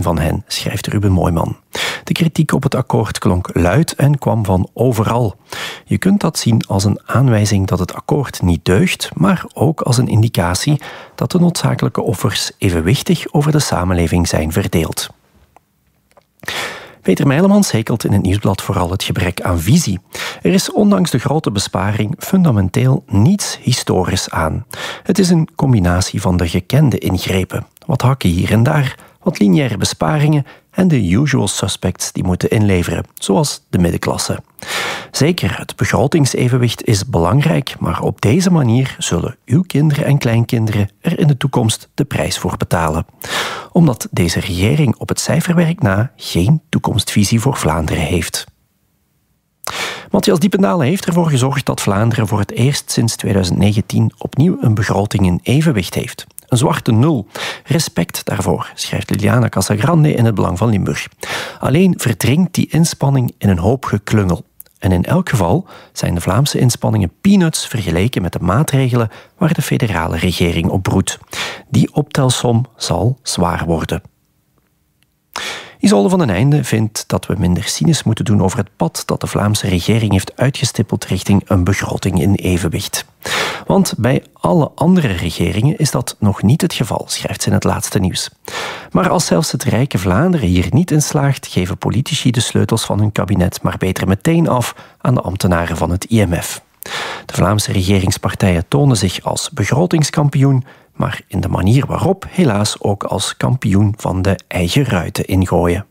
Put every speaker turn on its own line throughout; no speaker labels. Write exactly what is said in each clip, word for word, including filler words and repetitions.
van hen, schrijft Ruben Mooijman. De kritiek op het akkoord klonk luid en kwam van overal. Je kunt dat zien als een aanwijzing dat het akkoord niet deugt, maar ook als een indicatie dat de noodzakelijke offers evenwichtig over de samenleving zijn verdeeld. Peter Mijlemans hekelt in het Nieuwsblad vooral het gebrek aan visie. Er is ondanks de grote besparing fundamenteel niets historisch aan. Het is een combinatie van de gekende ingrepen. Wat hakken hier en daar, wat lineaire besparingen en de usual suspects die moeten inleveren, zoals de middenklasse. Zeker, het begrotingsevenwicht is belangrijk, maar op deze manier zullen uw kinderen en kleinkinderen er in de toekomst de prijs voor betalen. Omdat deze regering op het cijferwerk na geen toekomstvisie voor Vlaanderen heeft. Matthias Diependalen heeft ervoor gezorgd dat Vlaanderen voor het eerst sinds tweeduizend negentien opnieuw een begroting in evenwicht heeft. Een zwarte nul. Respect daarvoor, schrijft Liliana Casagrande in het Belang van Limburg. Alleen verdrinkt die inspanning in een hoop geklungel. En in elk geval zijn de Vlaamse inspanningen peanuts vergeleken met de maatregelen waar de federale regering op broedt. Die optelsom zal zwaar worden. Isolde van den Einde vindt dat we minder cynisch moeten doen over het pad dat de Vlaamse regering heeft uitgestippeld richting een begroting in evenwicht. Want bij alle andere regeringen is dat nog niet het geval, schrijft ze in het laatste nieuws. Maar als zelfs het rijke Vlaanderen hier niet in slaagt, geven politici de sleutels van hun kabinet maar beter meteen af aan de ambtenaren van het I M F. De Vlaamse regeringspartijen tonen zich als begrotingskampioen, maar in de manier waarop helaas ook als kampioen van de eigen ruiten ingooien.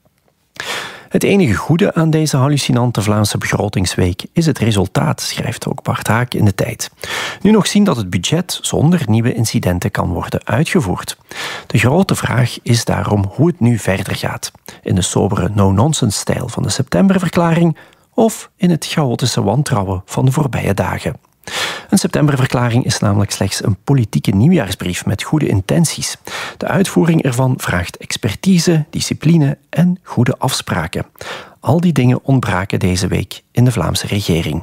Het enige goede aan deze hallucinante Vlaamse begrotingsweek is het resultaat, schrijft ook Bart Haak in de Tijd. Nu nog zien dat het budget zonder nieuwe incidenten kan worden uitgevoerd. De grote vraag is daarom hoe het nu verder gaat. In de sobere no-nonsense-stijl van de septemberverklaring of in het chaotische wantrouwen van de voorbije dagen. Een septemberverklaring is namelijk slechts een politieke nieuwjaarsbrief met goede intenties. De uitvoering ervan vraagt expertise, discipline en goede afspraken. Al die dingen ontbraken deze week in de Vlaamse regering.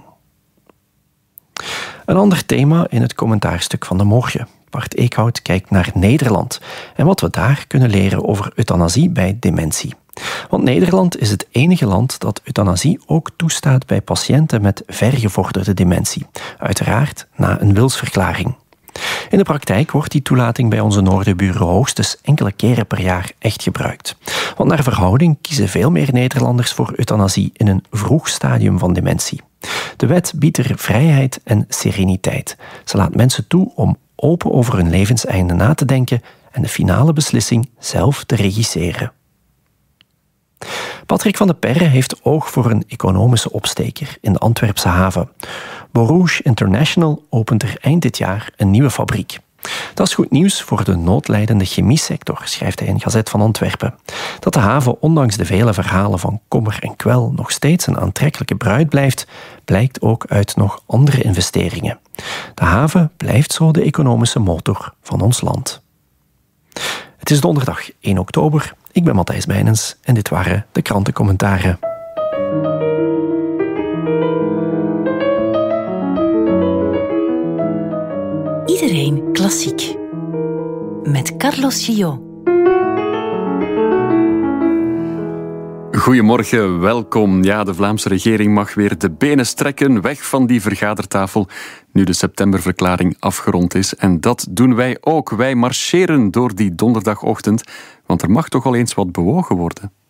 Een ander thema in het commentaarstuk van de morgen. Bart Eekhout kijkt naar Nederland en wat we daar kunnen leren over euthanasie bij dementie. Want Nederland is het enige land dat euthanasie ook toestaat bij patiënten met vergevorderde dementie. Uiteraard na een wilsverklaring. In de praktijk wordt die toelating bij onze noorderburen hoogstens enkele keren per jaar echt gebruikt. Want naar verhouding kiezen veel meer Nederlanders voor euthanasie in een vroeg stadium van dementie. De wet biedt er vrijheid en sereniteit. Ze laat mensen toe om open over hun levenseinde na te denken en de finale beslissing zelf te regisseren. Patrick van de Perre heeft oog voor een economische opsteker in de Antwerpse haven. Borouge International opent er eind dit jaar een nieuwe fabriek. Dat is goed nieuws voor de noodlijdende chemiesector, schrijft hij in Gazet van Antwerpen. Dat de haven ondanks de vele verhalen van kommer en kwel nog steeds een aantrekkelijke bruid blijft, blijkt ook uit nog andere investeringen. De haven blijft zo de economische motor van ons land. Het is donderdag één oktober. Ik ben Matthijs Bijnens en dit waren de krantencommentaren.
Iedereen klassiek. Met Carlos Gillot.
Goedemorgen, welkom. Ja, de Vlaamse regering mag weer de benen strekken, weg van die vergadertafel, nu de septemberverklaring afgerond is. En dat doen wij ook. Wij marcheren door die donderdagochtend, want er mag toch al eens wat bewogen worden.